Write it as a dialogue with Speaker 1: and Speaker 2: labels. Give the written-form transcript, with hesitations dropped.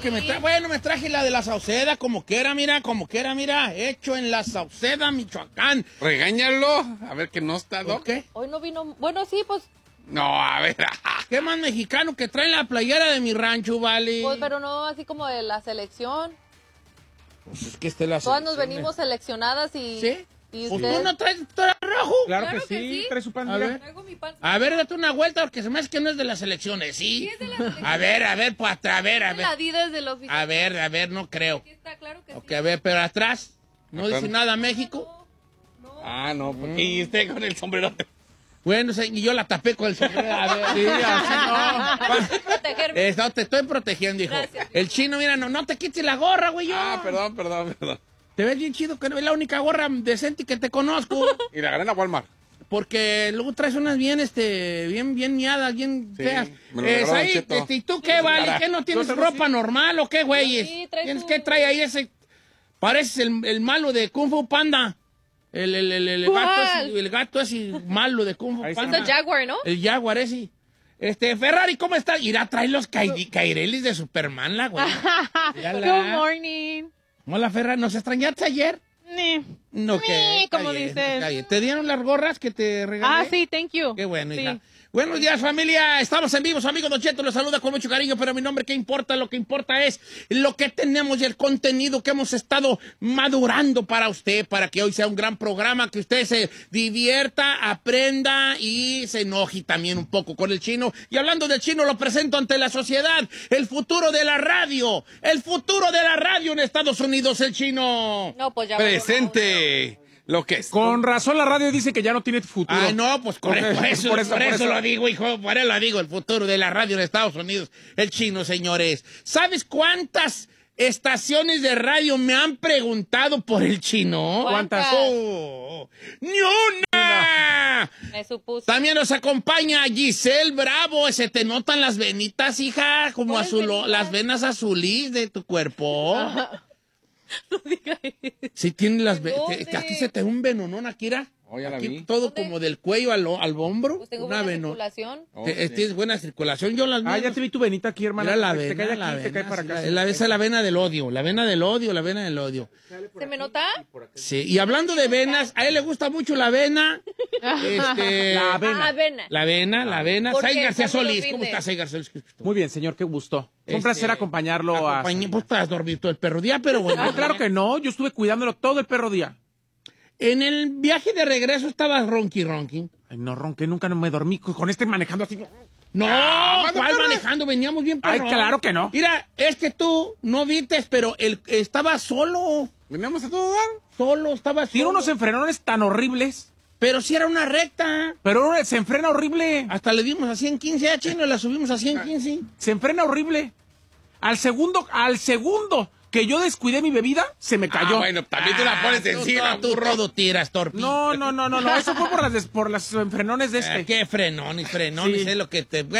Speaker 1: que me traje. Bueno, me traje la de la Sauceda, como quiera, mira. Hecho en la Sauceda, Michoacán.
Speaker 2: Regáñalo, a ver que no está, ¿no?
Speaker 1: ¿Por qué?
Speaker 3: Hoy no vino. Bueno, sí, pues.
Speaker 2: No, a ver.
Speaker 1: ¿Qué más mexicano que trae la playera de mi rancho, vale?
Speaker 3: Pues, pero no así como de la selección.
Speaker 1: Pues es que esta es la
Speaker 3: Todas nos
Speaker 1: selección,
Speaker 3: venimos seleccionadas y.
Speaker 1: ¿Sí?
Speaker 3: Y
Speaker 1: Pues
Speaker 3: usted.
Speaker 1: tú no traes todo rojo.
Speaker 4: Claro,
Speaker 3: Claro
Speaker 4: que
Speaker 3: que
Speaker 4: sí,
Speaker 3: sí.
Speaker 4: trae su pan.
Speaker 1: A
Speaker 4: mira.
Speaker 1: ver.
Speaker 3: Traigo mi pan.
Speaker 1: A ver, date una vuelta porque se me hace que no es de las elecciones, ¿sí?
Speaker 3: Sí, es de la selección.
Speaker 1: A ver, pues, a ver.
Speaker 3: La Adidas de la oficina.
Speaker 1: A ver, no creo.
Speaker 3: Aquí está, claro que
Speaker 1: Ok,
Speaker 3: sí.
Speaker 1: a ver, pero atrás, ¿no
Speaker 2: Acá
Speaker 1: dice
Speaker 2: no.
Speaker 1: nada México?
Speaker 2: Ah, no, porque y usted con el sombrero.
Speaker 1: Bueno, y yo la tapé con el sombrero. A ver, sí, así no.
Speaker 3: Protegerme.
Speaker 1: No, te estoy protegiendo, hijo.
Speaker 3: Gracias.
Speaker 1: El chino, mira, no te quites la gorra, güey.
Speaker 2: Ah, perdón.
Speaker 1: Te ves bien chido, que es la única gorra decente que te conozco.
Speaker 2: Y la gané en la Walmart.
Speaker 1: Porque luego traes unas bien, bien miadas, bien
Speaker 2: Sí,
Speaker 1: feas.
Speaker 2: me lo regaló Don Cheto.
Speaker 1: ¿Y tú qué, vale?
Speaker 2: cara.
Speaker 1: ¿Qué no tienes
Speaker 4: Yo tengo
Speaker 1: ropa normal o qué, güey?
Speaker 3: Sí, trae
Speaker 1: ¿Tienes
Speaker 3: su-
Speaker 1: que trae ahí ese? Pareces el malo de Kung Fu Panda. El
Speaker 3: ¿Cuál?
Speaker 1: gato ese malo de Kung Fu
Speaker 4: Ahí está.
Speaker 1: Panda.
Speaker 3: Es el Jaguar, ¿no?
Speaker 1: El Jaguar ese. Ferrari, ¿cómo estás? Irá, trae los cairelis de Superman, la güey.
Speaker 5: Good morning.
Speaker 1: Hola, Ferrari, ¿nos extrañaste ayer?
Speaker 5: Ni.
Speaker 1: No,
Speaker 5: Ni,
Speaker 1: que
Speaker 5: como dices.
Speaker 1: ¿Te dieron las gorras que te regalé?
Speaker 5: Ah, sí, thank you.
Speaker 1: Qué bueno,
Speaker 5: Sí.
Speaker 1: hija. Buenos días, familia. Estamos en vivo. Su amigo Don Cheto los saluda con mucho cariño, pero mi nombre, ¿qué importa? Lo que importa es lo que tenemos y el contenido que hemos estado madurando para usted, para que hoy sea un gran programa, que usted se divierta, aprenda y se enoje también un poco con el chino. Y hablando del chino, lo presento ante la sociedad. El futuro de la radio. El futuro de la radio en Estados Unidos, el chino.
Speaker 3: No, pues ya.
Speaker 2: Presente. Lo que es.
Speaker 4: Con razón la radio dice que ya no tiene futuro.
Speaker 1: Ah, no, pues por eso lo digo, hijo, por eso lo digo, el futuro de la radio en Estados Unidos, el chino, señores. ¿Sabes cuántas estaciones de radio me han preguntado por el chino?
Speaker 3: ¿Cuántas?
Speaker 1: ¡Oh! ¡Ni una!
Speaker 3: Me supuse.
Speaker 1: También nos acompaña Giselle Bravo. Se te notan las venitas, hija, como
Speaker 3: ¿Cuáles venitas?
Speaker 1: las venas azulís de tu cuerpo.
Speaker 3: No diga eso.
Speaker 1: Sí, tiene las
Speaker 3: ¿Dónde?
Speaker 1: aquí se te ve un venonón, Akira.
Speaker 2: Oh, ya la
Speaker 1: Aquí
Speaker 2: vi.
Speaker 1: todo
Speaker 3: ¿Dónde?
Speaker 1: como del cuello al hombro.
Speaker 3: Pues tengo
Speaker 1: una
Speaker 3: buena
Speaker 1: venón.
Speaker 3: circulación.
Speaker 2: Oh,
Speaker 1: Tienes buena circulación. Yo las
Speaker 4: Ah, ya
Speaker 1: mías-
Speaker 4: te vi tu venita aquí, hermana.
Speaker 1: Mira la
Speaker 4: Te
Speaker 1: vena,
Speaker 4: cae aquí,
Speaker 1: la
Speaker 4: te cae
Speaker 1: vena,
Speaker 4: para
Speaker 1: sí,
Speaker 4: acá.
Speaker 1: esa es la vena del odio, la vena del odio.
Speaker 3: ¿Se me nota?
Speaker 1: Sí, y hablando de venas, a él le gusta mucho la vena.
Speaker 4: La avena.
Speaker 3: Ah, avena.
Speaker 1: La vena.
Speaker 3: ¿Por
Speaker 1: Say
Speaker 3: qué?
Speaker 1: García
Speaker 3: ¿Cómo lo
Speaker 1: Solís, ¿cómo
Speaker 3: pide?
Speaker 1: estás, Say García Solís?
Speaker 4: Muy bien, señor, qué gusto. Fue un placer acompañarlo a...
Speaker 1: Pues te has dormido todo el perro día, pero bueno.
Speaker 4: Ah, claro que no, yo estuve cuidándolo todo el perro día.
Speaker 1: En el viaje de regreso estabas ronqui.
Speaker 4: Ay, no ronqué, nunca no me dormí con este manejando así.
Speaker 1: No, ¿cuál manejando? Veníamos bien
Speaker 4: Ay,
Speaker 1: perrón.
Speaker 4: claro que no.
Speaker 1: Mira, es que tú no vistes, pero él estaba solo.
Speaker 2: Veníamos a todo dar.
Speaker 1: Estaba
Speaker 4: Tiene
Speaker 1: solo.
Speaker 4: unos enfrenones tan horribles,
Speaker 1: Pero si era una recta.
Speaker 4: pero se enfrena horrible.
Speaker 1: Hasta le dimos a 115 a Chino, la subimos a 115.
Speaker 4: Se enfrena horrible. Al segundo que yo descuidé mi bebida, se me cayó.
Speaker 2: Ah, bueno, también te la pones encima,
Speaker 1: Tú
Speaker 2: burro.
Speaker 1: rodo tiras, torpito.
Speaker 4: No, eso fue por las enfrenones de este.
Speaker 1: ¿Qué frenones?
Speaker 4: Sí.
Speaker 1: Es lo que te...